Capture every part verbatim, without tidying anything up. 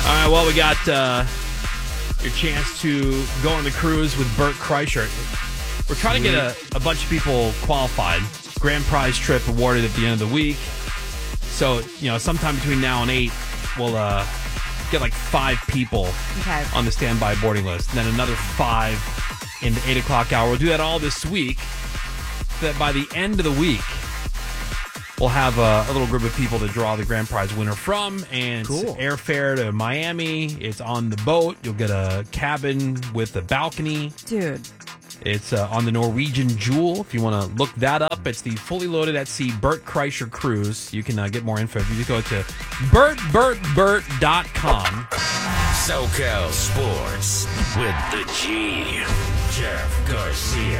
All right, well, we got uh, your chance to go on the cruise with Bert Kreischer. We're trying to get a, a bunch of people qualified. Grand prize trip awarded at the end of the week. So, you know, sometime between now and eight, we'll uh, get like five people okay. on the standby boarding list. And then another five in the eight o'clock hour. We'll do that all this week. That by the end of the week, we'll have a, a little group of people to draw the grand prize winner from, and cool. It's airfare to Miami. It's on the boat. You'll get a cabin with a balcony. Dude. It's uh, on the Norwegian Jewel. If you want to look that up, it's the fully loaded at sea Bert Kreischer cruise. You can uh, get more info if you just go to bert bert bert dot com. SoCal Sports with the G. Jeff Garcia.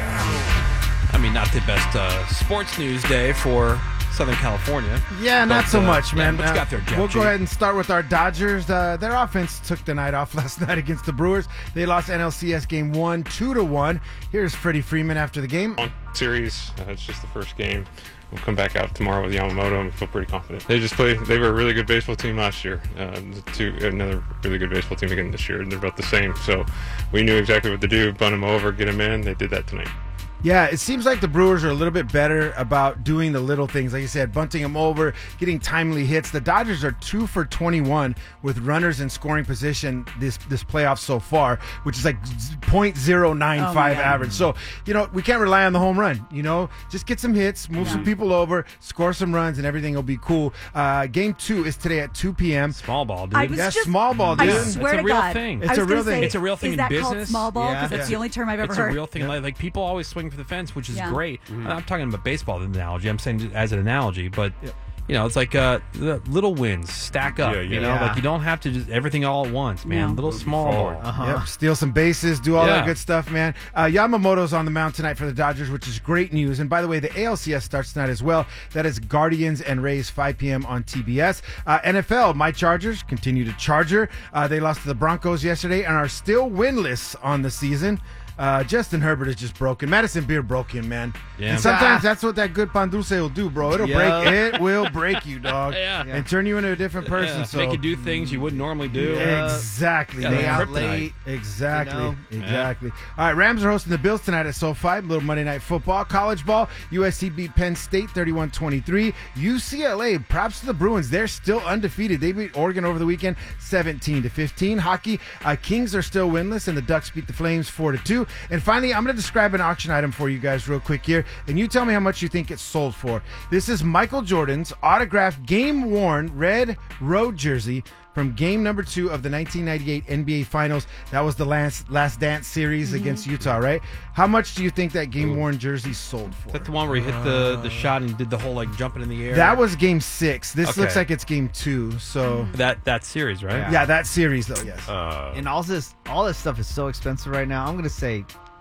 I mean, not the best uh, sports news day for Southern California. Yeah, not but, so uh, much, man. Yeah, let's Uh, got there, Jeff we'll G. go ahead and start with our Dodgers. Uh, their offense took the night off last night against the Brewers. They lost N L C S game one, two to one. Here's Freddie Freeman after the game. Series, uh, it's just the first game. We'll come back out tomorrow with Yamamoto and we feel pretty confident. They just play. They were a really good baseball team last year. Uh, the two, another really good baseball team again this year. They're about the same. So we knew exactly what to do. Bunt them over, get them in. They did that tonight. Yeah, it seems like the Brewers are a little bit better about doing the little things. Like you said, bunting them over, getting timely hits. The Dodgers are two for twenty-one with runners in scoring position this this playoff so far, which is like point zero nine five oh average. So, you know, we can't rely on the home run. You know, just get some hits, move yeah. some people over, score some runs, and everything will be cool. Uh, game two is today at two p.m. Small ball, dude. I was Yeah, just, small ball, dude. I It's swear a to real God. thing. I It's was a real gonna thing. say, It's a real thing is in that business. called small ball? Yeah. Because that's Yeah. the only term I've ever It's heard. a real thing. Like, like people always swing for the fence, which is Yeah. great. Mm-hmm. I'm talking about baseball analogy. I'm saying as an analogy, but you know, it's like uh, the little wins stack up. Yeah, yeah. You know, Yeah. like you don't have to just everything all at once, man. No. Little small ball. Uh-huh. Yep, steal some bases, do all Yeah. that good stuff, man. Uh, Yamamoto's on the mound tonight for the Dodgers, which is great news. And by the way, the A L C S starts tonight as well. That is Guardians and Rays, five p.m. on T B S. Uh, N F L, my Chargers continue to charger. Uh, they lost to the Broncos yesterday and are still winless on the season. Uh, Justin Herbert is just broken. Madison Beer broke him, man. Yeah. And sometimes that's what that good pan dulce will do, bro. It'll Yeah. break. It will break you, dog. Yeah. And turn you into a different person. Yeah, So make you do things you wouldn't normally do. Exactly. Yeah, They like out kryptonite. late. Exactly. You know? Exactly. All right, Rams are hosting the Bills tonight at SoFi. Little Monday Night Football. College ball. U S C beat Penn State thirty-one twenty-three. U C L A, props to the Bruins. They're still undefeated. They beat Oregon over the weekend seventeen to fifteen. Hockey, uh, Kings are still winless, and the Ducks beat the Flames four to two. And finally, I'm going to describe an auction item for you guys real quick here, and you tell me how much you think it's sold for. This is Michael Jordan's autographed game-worn red road jersey from game number two of the nineteen ninety-eight N B A Finals. That was the last last dance series Mm-hmm. against Utah, right? How much do you think that game-worn jersey sold for? Is that the one where he hit the, the shot and did the whole like jumping in the air? That was game six. This Okay. looks like it's game two. So, that that series, right? yeah, that series, though, yes. Uh, And all this, all this stuff is so expensive right now. I'm gonna say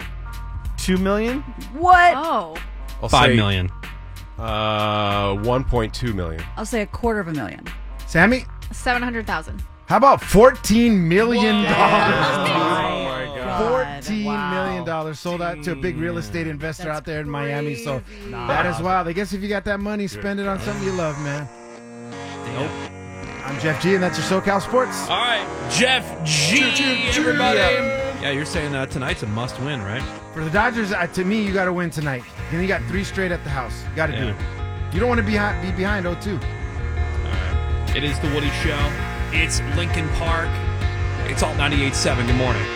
two million. What? Oh, I'll Five say, million. Uh, one point two million. I'll say a quarter of a million. Sammy, seven hundred thousand. how about fourteen million dollars? Oh my God. Fourteen Wow. million dollars sold out to a big real estate investor That's out there in Miami. So crazy. that is wild. I guess if you got that money, spend it on something you love, man. Nope. I'm Jeff G, and that's your SoCal Sports. All right, Jeff G. Choo, choo, choo. Everybody. Yeah. Yeah, you're saying uh, tonight's a must win, right? For the Dodgers, uh, to me, you got to win tonight. Then you got three straight at the house. You got to do Yeah. it. You don't want to be, hi- be behind oh two. It is the Woody Show. It's Lincoln Park. It's Alt ninety-eight point seven. Good morning.